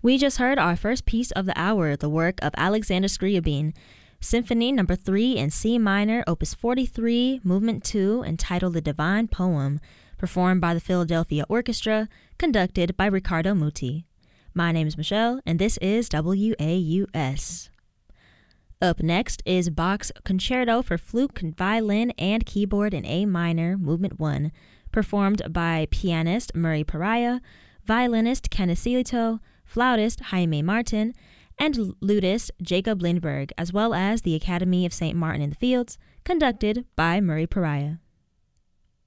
We just heard our first piece of the hour, the work of Alexander Scriabin, Symphony No. 3 in C minor, Opus 43, Movement 2, entitled The Divine Poem, performed by the Philadelphia Orchestra, conducted by Riccardo Muti. My name is Michelle, and this is WAUS. Up next is Bach's Concerto for Flute, Violin, and Keyboard in A minor, Movement 1, performed by pianist Murray Pariah, violinist Kenneth Silito, flautist Jaime Martin, and lutist Jacob Lindberg, as well as the Academy of St. Martin in the Fields, conducted by Murray Pariah.